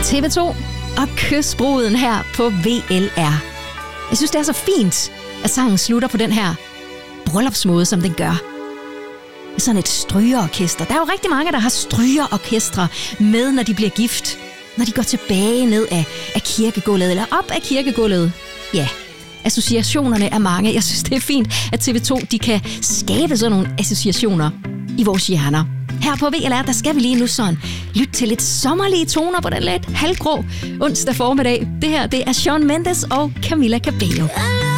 TV2 og Kys bruden her på VLR. Jeg synes, det er så fint, at sangen slutter på den her bryllupsmåde, som den gør. Sådan et strygeorkester. Der er jo rigtig mange, der har strygeorkestre med, når de bliver gift. Når de går tilbage ned af kirkegulvet, eller op af kirkegulvet. Ja, associationerne er mange. Jeg synes, det er fint, at TV2 de kan skabe sådan nogle associationer i vores hjerner. Her på VLR, der skal vi lige nu sådan lytte til lidt sommerlige toner på den lidt halvgrå onsdag formiddag. Det her, det er Shawn Mendes og Camila Cabello.